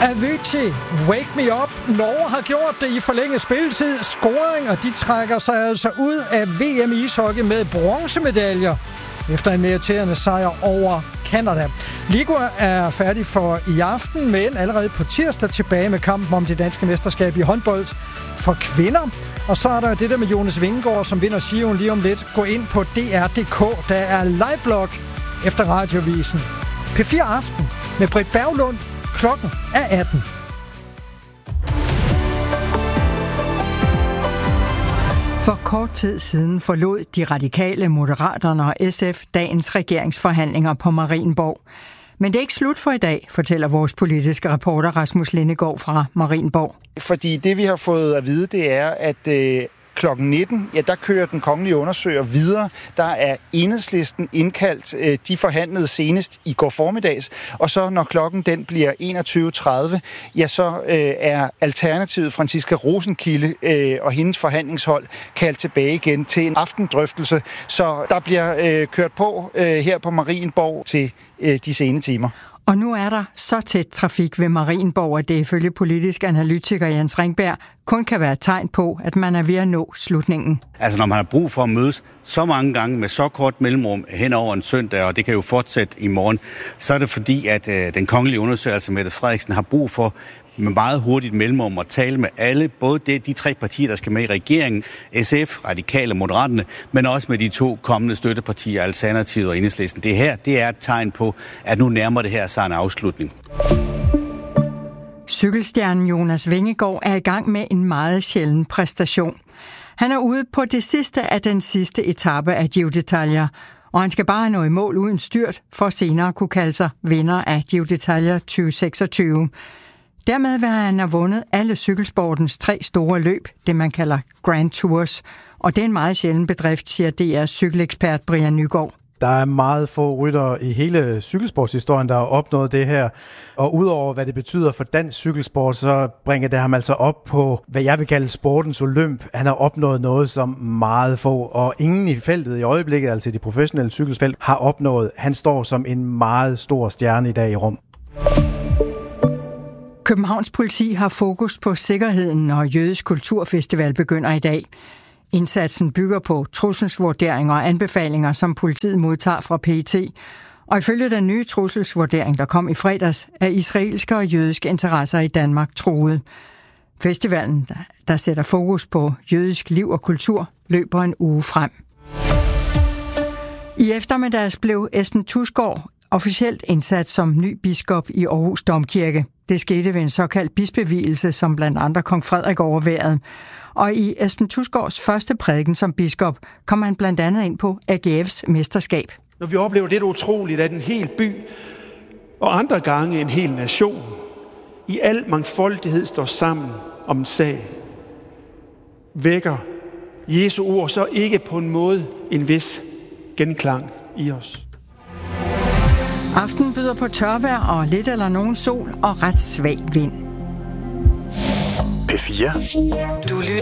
Avicii, Wake Me Up. Norge har gjort det i forlænget spilletid. Scoring, og de trækker sig altså ud af VM i ishockey med bronzemedaljer efter en irriterende sejr over Canada. Liga er færdig for i aften, men allerede på tirsdag tilbage med kampen om det danske mesterskab i håndbold for kvinder. Og så er der det der med Jonas Vingegaard, som vinder Giroen lige om lidt. Gå ind på DR.dk. Der er liveblog efter radiovisen. P4 Aften med Britt Berglund. Klokken er 18. For kort tid siden forlod de radikale, Moderaterne og SF dagens regeringsforhandlinger på Marienborg. Men det er ikke slut for i dag, fortæller vores politiske reporter Rasmus Lindegaard fra Marienborg. Fordi det, vi har fået at vide, det er, at klokken 19, ja, der kører den kongelige undersøger videre. Der er Enhedslisten indkaldt. De forhandlede senest i går formiddags. Og så når klokken den bliver 21.30, ja, så er Alternativet Franciska Rosenkilde og hendes forhandlingshold kaldt tilbage igen til en aftendrøftelse. Så der bliver kørt på her på Marienborg til de sene timer. Og nu er der så tæt trafik ved Marienborg, at det ifølge politisk analytiker Jens Ringberg kun kan være et tegn på, at man er ved at nå slutningen. Altså når man har brug for at mødes så mange gange med så kort mellemrum hen over en søndag, og det kan jo fortsætte i morgen, så er det fordi, at den kongelige undersøger, altså Mette Frederiksen, har brug for med meget hurtigt mellemrum at tale med alle, både de tre partier, der skal med i regeringen, SF, Radikale og Moderaterne, men også med de to kommende støttepartier, Alternativet og Enhedslisten. Det her, det er et tegn på, at nu nærmer det her sig en afslutning. Cykelstjernen Jonas Vingegaard er i gang med en meget sjælden præstation. Han er ude på det sidste af den sidste etape af Giro d'Italia, og han skal bare nå i mål uden styrt, for senere at kunne kalde sig vinder af Giro d'Italia 2026. Dermed vil han have vundet alle cykelsportens 3 store løb, det man kalder Grand Tours. Og det er en meget sjælden bedrift, siger DR's cykelekspert Brian Nygaard. Der er meget få ryttere i hele cykelsportshistorien, der har opnået det her. Og udover hvad det betyder for dansk cykelsport, så bringer det ham altså op på, hvad jeg vil kalde sportens olymp. Han har opnået noget, som meget få, og ingen i feltet i øjeblikket, altså det professionelle cykelsfelt, har opnået. Han står som en meget stor stjerne i dag i Rom. Københavns politi har fokus på sikkerheden, når Jødisk Kulturfestival begynder i dag. Indsatsen bygger på trusselsvurderinger og anbefalinger, som politiet modtager fra PET. Og ifølge den nye trusselsvurdering, der kom i fredags, er israelske og jødiske interesser i Danmark truet. Festivalen, der sætter fokus på jødisk liv og kultur, løber en uge frem. I eftermiddags blev Esben Thusgaard officielt indsat som ny biskop i Aarhus Domkirke. Det skete ved en såkaldt bispevielse, som blandt andre kong Frederik overværede. Og i Esben Thusgaards første prædiken som biskop kom han blandt andet ind på AGF's mesterskab. Når vi oplever det utroligt, at en hel by og andre gange en hel nation i al mangfoldighed står sammen om en sag, vækker Jesu ord så ikke på en måde en vis genklang i os. Aftenen byder på tørvejr og lidt eller nogen sol og ret svag vind. P4. Du lytter